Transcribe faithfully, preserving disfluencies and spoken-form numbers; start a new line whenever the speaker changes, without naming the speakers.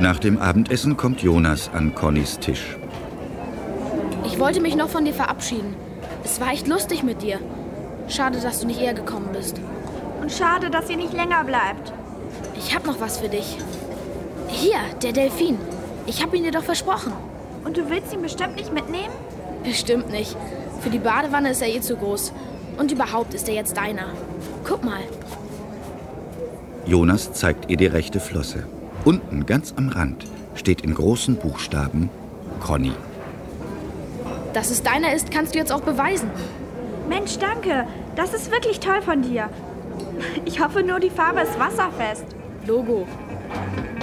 Nach dem Abendessen kommt Jonas an Connys Tisch.
Ich wollte mich noch von dir verabschieden. Es war echt lustig mit dir. Schade, dass du nicht eher gekommen bist.
Und schade, dass ihr nicht länger bleibt.
Ich hab noch was für dich. Hier, der Delfin. Ich hab ihn dir doch versprochen.
Und du willst ihn bestimmt nicht mitnehmen?
Bestimmt nicht. Für die Badewanne ist er eh zu groß. Und überhaupt ist er jetzt deiner. Guck mal.
Jonas zeigt ihr die rechte Flosse. Unten, ganz am Rand, steht in großen Buchstaben Conny.
Dass es deiner ist, kannst du jetzt auch beweisen.
Mensch, danke. Das ist wirklich toll von dir. Ich hoffe nur, die Farbe ist wasserfest.
Logo.